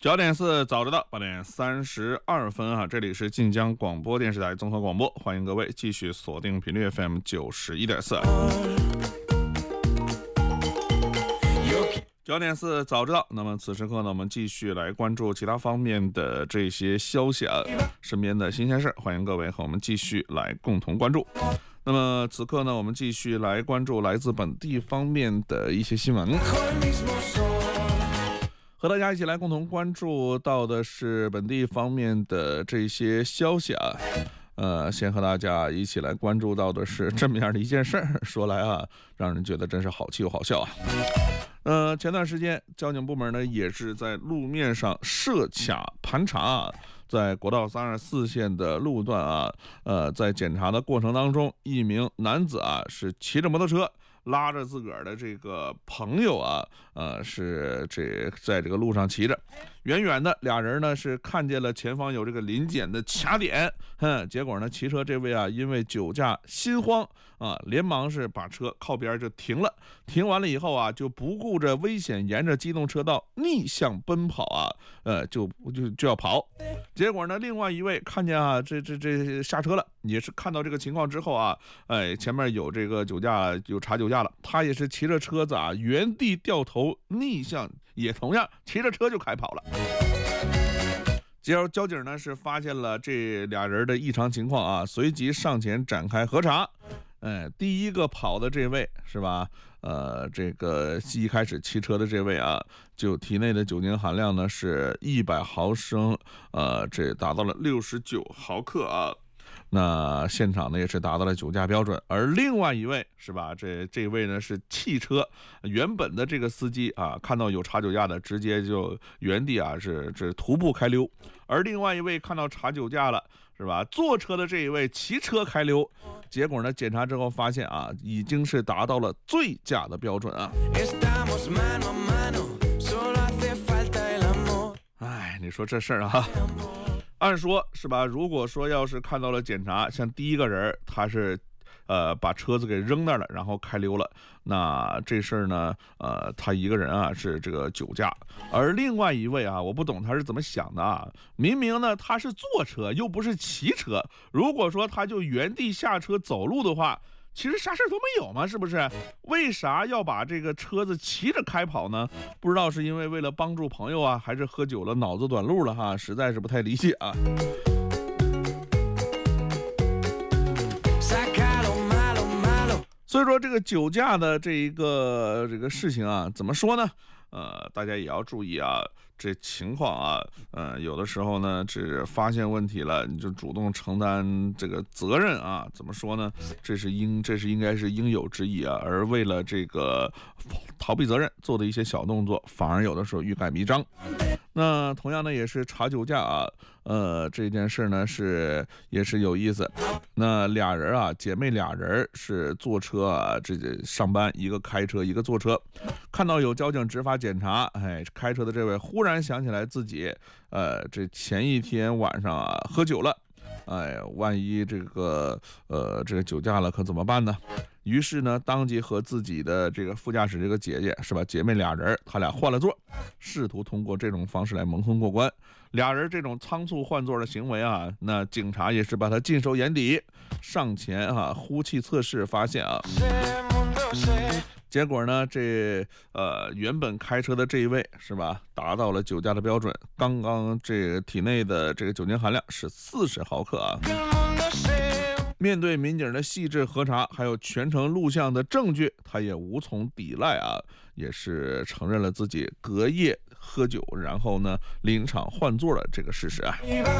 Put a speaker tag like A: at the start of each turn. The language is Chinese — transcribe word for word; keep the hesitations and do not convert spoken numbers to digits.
A: 九点四早知道，八点三十二分啊！这里是晋江广播电视台综合广播，欢迎各位继续锁定频率 F M 九十一点四。九点四早知道，那么此时刻呢，我们继续来关注其他方面的这些消息啊，身边的新鲜事，欢迎各位和我们继续来共同关注。那么此刻呢，我们继续来关注来自本地方面的一些新闻。和大家一起来共同关注到的是本地方面的这些消息啊，呃，先和大家一起来关注到的是这么样的一件事儿，说来啊，让人觉得真是好气又好笑啊。呃，前段时间交警部门呢也是在路面上设卡盘查啊，在国道三十四线的路段啊，呃，在检查的过程当中，一名男子啊是骑着摩托车，拉着自个儿的这个朋友啊，呃，是这在这个路上骑着，远远的俩人呢是看见了前方有这个临检的卡点，哼，结果呢骑车这位啊因为酒驾心慌啊，连忙是把车靠边就停了，停完了以后啊就不顾着危险，沿着机动车道逆向奔跑啊，呃，就就就要跑，结果呢另外一位看见啊这这这下车了，也是看到这个情况之后啊，哎，前面有这个酒驾有查酒驾了，他也是骑着车子啊原地掉头逆向，也同样骑着车就开跑了。结果交警呢是发现了这俩人的异常情况啊，随即上前展开核查。哎，第一个跑的这位是吧？呃，这个一开始骑车的这位啊，就体内的酒精含量呢是一百毫升，呃，这达到了六十九毫克啊。那现场呢也是达到了酒驾标准，而另外一位是吧？这这位呢是汽车原本的这个司机啊，看到有查酒驾的，直接就原地啊是是徒步开溜，而另外一位看到查酒驾了，是吧？坐车的这一位骑车开溜，结果呢检查之后发现啊，已经是达到了醉驾的标准啊。哎，你说这事儿啊。按说是吧，如果说要是看到了检查，像第一个人他是呃把车子给扔那儿了，然后开溜了，那这事儿呢呃他一个人啊是这个酒驾，而另外一位啊我不懂他是怎么想的啊，明明呢他是坐车又不是骑车，如果说他就原地下车走路的话，其实啥事都没有嘛，是不是？为啥要把这个车子骑着开跑呢？不知道是因为为了帮助朋友啊，还是喝酒了脑子短路了哈，实在是不太理解啊。所以说这个酒驾的这一个这个事情啊，怎么说呢？呃，大家也要注意啊，这情况啊，呃，有的时候呢，只发现问题了，你就主动承担这个责任啊，怎么说呢？这是应，这是应该是应有之义啊，而为了这个逃避责任做的一些小动作，反而有的时候欲盖弥彰。那同样呢，也是查酒驾啊，呃，这件事呢是也是有意思。那俩人啊，姐妹俩人是坐车啊，这上班，一个开车，一个坐车，看到有交警执法检查，哎，开车的这位忽然想起来自己，呃，这前一天晚上啊喝酒了，哎，万一这个呃这个酒驾了可怎么办呢？于是呢，当即和自己的这个副驾驶这个姐姐是吧，姐妹俩人，他俩换了座，试图通过这种方式来蒙混过关。俩人这种仓促换座的行为啊，那警察也是把他尽收眼底，上前啊呼气测试，发现啊。结果呢，这呃原本开车的这一位是吧，达到了酒驾的标准，刚刚这个体内的这个酒精含量是四十毫克啊。面对民警的细致核查，还有全程录像的证据，他也无从抵赖啊，也是承认了自己隔夜喝酒，然后呢临场换座的这个事实啊。